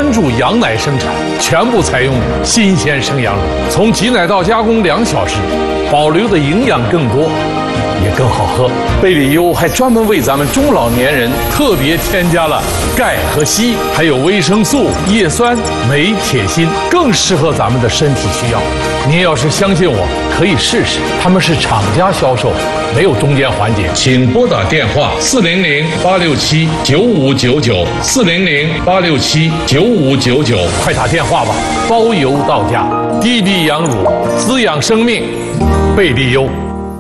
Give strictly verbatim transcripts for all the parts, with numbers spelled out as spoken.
专注羊奶生产，全部采用新鲜生羊乳，从挤奶到加工两小时，保留的营养更多，也更好喝。贝里优还专门为咱们中老年人特别添加了钙和硒，还有维生素、叶酸、镁、铁、锌，更适合咱们的身体需要。您要是相信我，可以试试。他们是厂家销售，没有中间环节。请拨打电话四零零八六七九五九九四零零八六七九五九九，快打电话吧，包邮到家。滴滴羊乳，滋养生命，贝利优。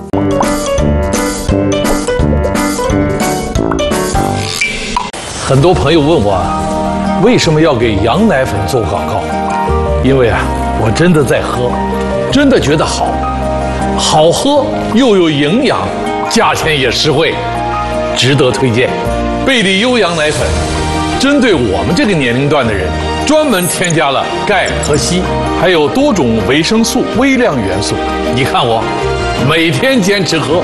很多朋友问我，为什么要给羊奶粉做广告？因为啊，我真的在喝，真的觉得好，好喝又有营养，价钱也实惠，值得推荐。贝利优羊奶粉针对我们这个年龄段的人，专门添加了钙和硒，还有多种维生素、微量元素。你看我每天坚持喝。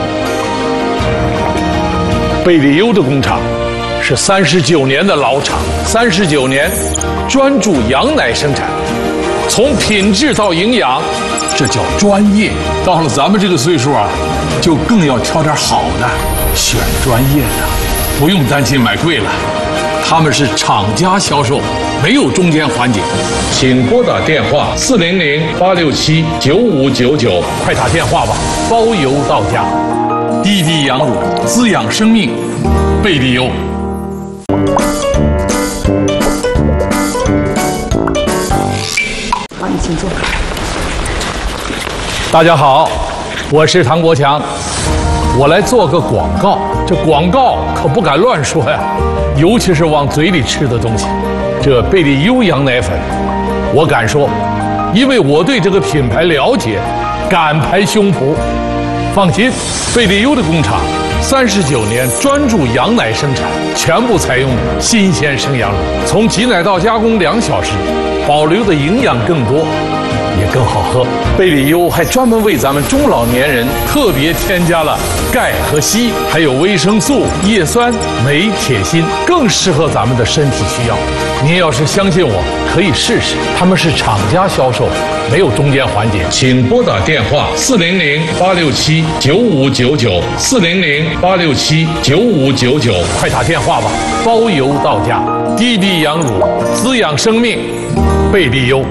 贝利优的工厂是三十九年的老厂，三十九年专注羊奶生产，从品质到营养，这叫专业。到了咱们这个岁数啊，就更要挑点好的，选专业的，不用担心买贵了。他们是厂家销售，没有中间环节。请拨打电话四零零八六七九五九九，快打电话吧，包邮到家。滴滴羊乳，滋养生命，贝利优。 好，你请坐。 大家好，我是唐国强，我来做个广告。这广告可不敢乱说呀，尤其是往嘴里吃的东西。这贝利优羊奶粉，我敢说，因为我对这个品牌了解，敢拍胸脯。放心，贝利优的工厂三十九年专注羊奶生产，全部采用新鲜生羊乳，从挤奶到加工两小时，保留的营养更多，也更好喝。贝利优还专门为咱们中老年人特别添加了钙和硒，还有维生素、叶酸、镁、铁、锌，更适合咱们的身体需要。您要是相信我，可以试试。他们是厂家销售，没有中间环节。请拨打电话四零零八六七九五九九四零零八六七九五九九，快打电话吧，包邮到家。滴滴羊乳，滋养生命，贝利优。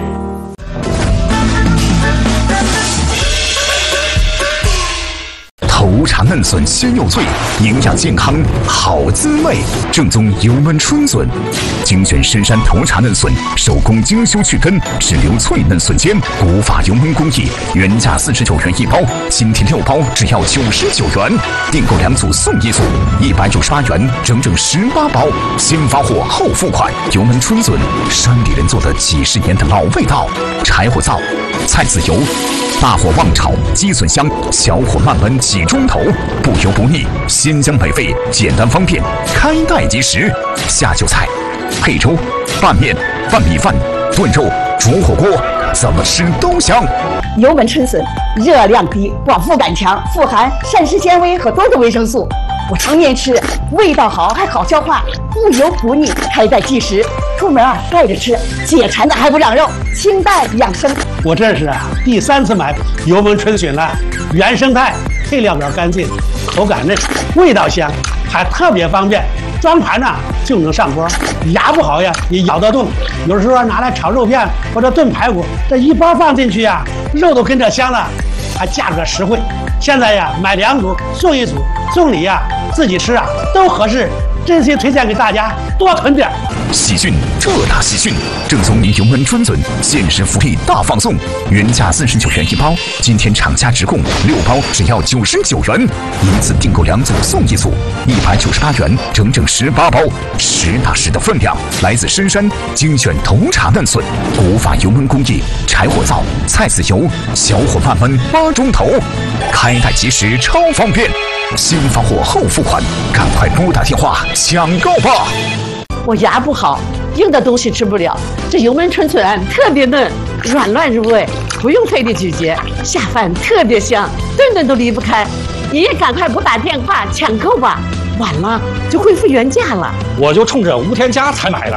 头茶嫩笋鲜又脆，营养健康好滋味。正宗油焖春笋，精选深山头茶嫩笋，手工精修去根，只留脆嫩笋尖。古法油焖工艺，原价四十九元一包，今天六包只要九十九元。订购两组送一组，一百九十八元，整整十八包。先发货后付款。油焖春笋，山里人做的几十年的老味道。柴火灶，菜籽油，大火旺炒鸡笋香，小火慢焖几钟头，不油不腻，鲜香美味，简单方便，开袋即食。下酒菜，配粥、拌面、拌米饭、炖肉、煮火锅，怎么吃都香。 油焖春笋热量低，饱腹感强，富含膳食纤维和多种维生素。我常年吃，味道好，还好消化，不油不腻，开袋即食。出门啊带着吃，解馋的还不长肉，清淡养生。 我这是啊第三次买油焖春笋了，原生态，配料表干净，口感嫩，味道香，还特别方便，装盘呢就能上锅。牙不好呀也咬得动，有时候拿来炒肉片或者炖排骨，这一包放进去呀，肉都跟着香了，还价格实惠。现在呀买两组送一组，送礼呀自己吃啊都合适，真心推荐给大家多囤点。 喜讯，特大喜讯！正宗油焖春笋限时福利大放送，原价四十九元一包，今天厂家直供六包只要九十九元，一次订购两组送一组，一百九十八元，整整十八包，实打实的分量，来自深山精选头茶嫩笋，古法油焖工艺，柴火灶，菜籽油，小火慢焖八钟头，开袋即食超方便，先发货后付款，赶快拨打电话抢购吧！ 我牙不好，硬的东西吃不了，这油焖春笋特别嫩，软烂入味，不用费力咀嚼，下饭特别香，顿顿都离不开。你也赶快拨打电话抢购吧，晚了就恢复原价了。 我就冲着无添加才买的，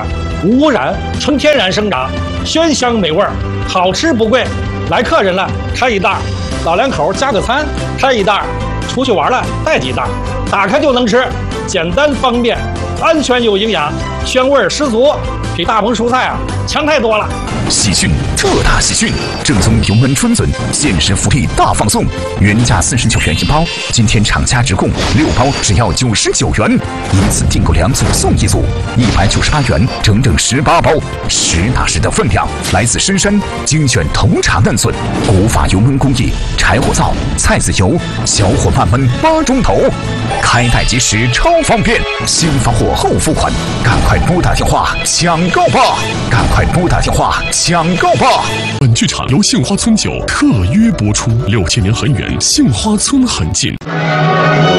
无污染，纯天然生长，鲜香美味儿，好吃不贵。来客人了开一袋，老两口加个餐开一袋，出去玩了带几袋，打开就能吃，简单方便，安全有营养，鲜味儿十足，比大棚蔬菜啊强太多了。 喜讯，特大喜讯！正宗油焖春笋限时福利大放送，原价四十九元一包，今天厂家直供六包只要九十九元，一次订购两组送一组，一百九十八元，整整十八包，实打实的分量，来自深山精选铜茶嫩笋，古法油焖工艺，柴火灶、菜籽油，小火慢焖八钟头，开袋即食超方便，先发货后付款，赶快拨打电话抢购吧！赶快拨打电话抢购吧！ 本剧场由杏花村酒特约播出，六千年很远，杏花村很近。